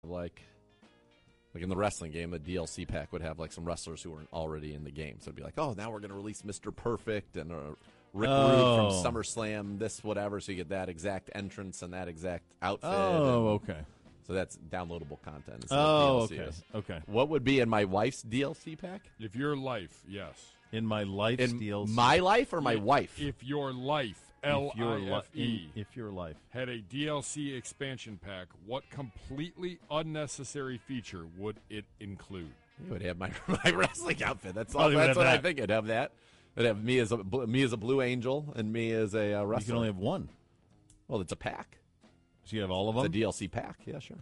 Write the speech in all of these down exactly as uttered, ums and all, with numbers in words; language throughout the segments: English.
like, like in the wrestling game, the D L C pack would have like some wrestlers who weren't already in the game. So it'd be like, oh, now we're going to release Mister Perfect and uh, Rick Oh. Rude from SummerSlam, this whatever. So you get that exact entrance and that exact outfit. Oh, and- okay. So that's downloadable content. instead Oh, of D L C okay. is. Okay. What would be in my wife's D L C pack? If your life, yes. In my life's In D L C. my life or my If- wife? If your life, L If your I li- F E, in- If your life. had a D L C expansion pack, what completely unnecessary feature would it include? You would have my, my wrestling outfit. That's all. Probably would That's have what I that. think. It'd have that. It'd have me as a me as a Blue Angel and me as a uh, wrestler. You can only have one. well, it's a pack. So you have all of It's a them? D L C pack. Yeah, sure.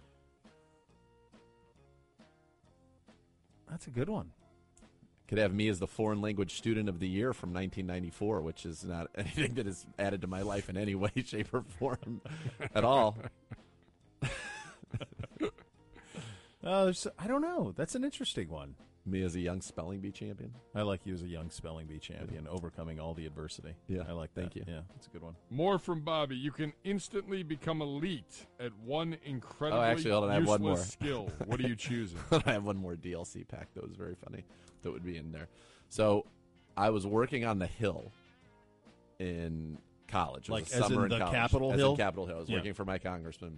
That's a good one. Could have me as the foreign language student of the year from nineteen ninety-four, which is not anything that is added to my life in any way, shape, or form at all. Uh, there's, I don't know. That's an interesting one. Me as a young spelling bee champion. I like you as a young spelling bee champion, overcoming all the adversity. Yeah, I like thank that. you. Yeah, that's a good one. More from Bobby. You can instantly become elite at one incredibly Oh, actually, hold on, I have useless one more. skill. What are you choosing? I have one more D L C pack that was very funny that would be in there. So I was working on the Hill in college. It was Like a as summer in in the college. Capitol as Hill? in Capitol Hill. I was Yeah. working for my congressman.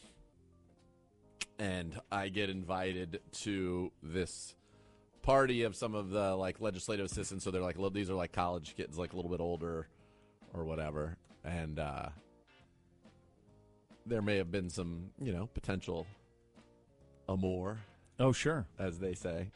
And I get invited to this party of some of the like legislative assistants. So they're like, li- these are like college kids, like a little bit older or whatever. And uh, there may have been some, you know, potential amour, Oh, sure. as they say.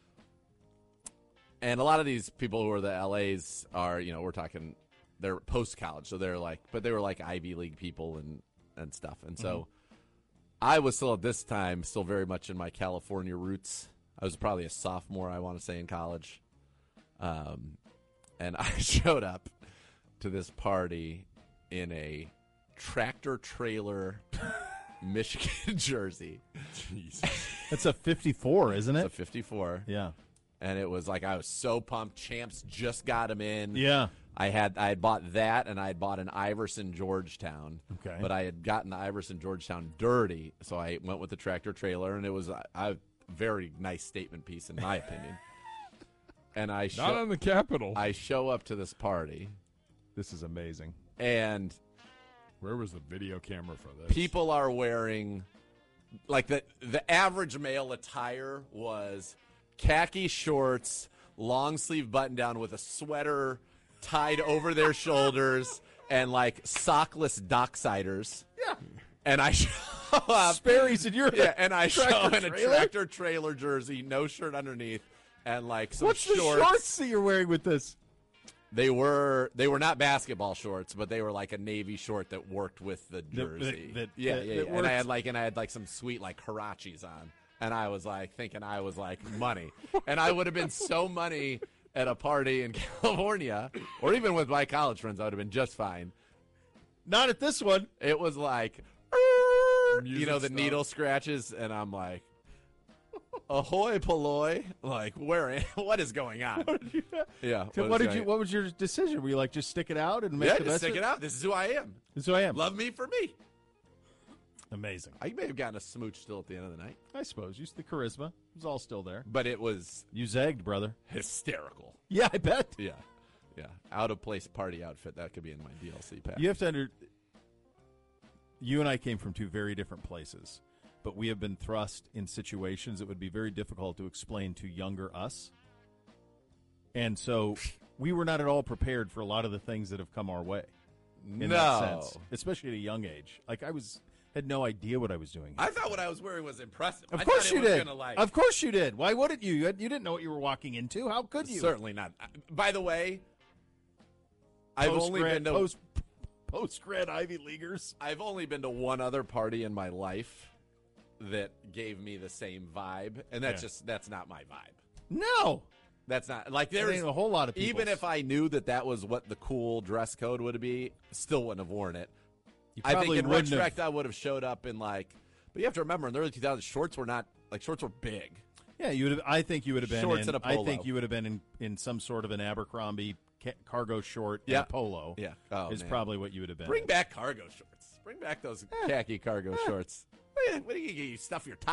And a lot of these people who are the L As are, you know, we're talking, they're post college, so they're like, but they were like Ivy League people and and stuff. And so I was still at this time still very much in my California roots. I was probably a sophomore, I want to say, in college. Um, and I showed up to this party in a tractor trailer Michigan jersey. Jesus. That's a fifty-four, isn't It's a it? fifty-four. Yeah. And it was like I was so pumped. Champs just got him in. Yeah. I had I had bought that, and I had bought an Iverson Georgetown. Okay. But I had gotten the Iverson Georgetown dirty, so I went with the tractor trailer, and it was a, a very nice statement piece, in my opinion. And I Not show, on the Capitol. I show up to this party, This is amazing. and Where was the video camera for this? people are wearing, like, the the average male attire was khaki shorts, long sleeve button down with a sweater tied over their shoulders, and like sockless docksiders. Yeah. And I show up, Sperry's in your yeah, and I show tractor in a trailer? tractor trailer jersey, no shirt underneath, and like some What's shorts. the shorts that you're wearing with this? They were they were not basketball shorts, but they were like a navy short that worked with the jersey. that- yeah, that- yeah, that yeah. And I had worked. like and I had like some sweet like Hirachis on, and I was like thinking I was like money, and I would have been so money at a party in California, or even with my college friends, I would have been just fine. Not at this one. It was like, you Music know, the stuff. needle scratches, and I'm like, ahoy polloi, like where? What is going on? Yeah. So is what did going- you? What was your decision? Were you like just stick it out and make Yeah, the just best stick of it out. This is who I am. That's who I am. Love me for me. Amazing. I may have gotten a smooch still at the end of the night, I suppose. Used the charisma. It was all still there. but it was You zagged, brother. hysterical. Yeah, I bet. Yeah, yeah. Out of place party outfit that could be in my D L C pack. You have to under. You and I came from two very different places, but we have been thrust in situations that would be very difficult to explain to younger us. And so we were not at all prepared for a lot of the things that have come our way. In no, that sense, especially at a young age. Like I was had no idea what I was doing. I thought what I was wearing was impressive. Of I course thought you it was did. Gonna, like, Of course you did. Why wouldn't you? You, had, you didn't know what you were walking into. How could you? certainly not. By the way, I've only Post-grad- been to post post grad Ivy Leaguers. I've only been to one other party in my life that gave me the same vibe, and that's Yeah. just that's not my vibe. No, That's not like there there's ain't a whole lot of people. even if I knew that that was what the cool dress code would be, still wouldn't have worn it. you I think probably in wouldn't have- retrospect, I would have showed up in like. But you have to remember, in the early two thousands, shorts were not like shorts were big. Yeah, you would have. I think you would have been. Shorts in, and a I polo. think you would have been in, in some sort of an Abercrombie ca- cargo short Yeah. and a polo. Yeah, oh, is man. probably what you would have been. Bring back cargo shorts. Bring back those khaki cargo shorts. What do you, what do you, you stuff your top?